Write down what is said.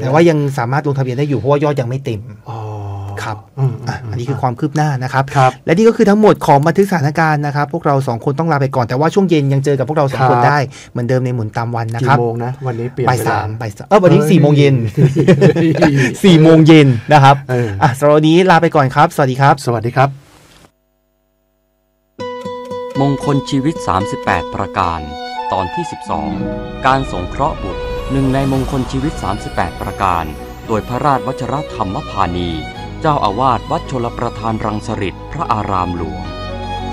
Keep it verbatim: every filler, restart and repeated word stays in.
แต่ว่ายังสามารถลงทะเบียนได้อยู่เพราะว่ายอดยังไม่เต็มครับอ่ะอันนี้คือความคืบหน้านะครับและนี่ก็คือทั้งหมดของบันทึกสถานการณ์นะครับพวกเราสองคนต้องลาไปก่อนแต่ว่าช่วงเย็นยังเจอกับพวกเราสองคนได้เหมือนเดิมในหมุนตามวันนะครับกี่โมงนะวันนี้เปลี่ยนบ่ายสามบ่ายสามเออวันนี้สี่โมงเย็นสี่โมงเย็นนะครับอ่ะสำหรับวันนี้ลาไปก่อนครับสวัสดีครับสวัสดีครับมงคลชีวิตสามสิบแปดประการตอนที่สิบสองการสงเคราะห์บุตรหนึ่งในมงคลชีวิตสามสิบแปดประการโดยพระราชวชรธรรมพานีเจ้าอาวาสวัดชลประทานรังสฤษฎร์พระอารามหลวง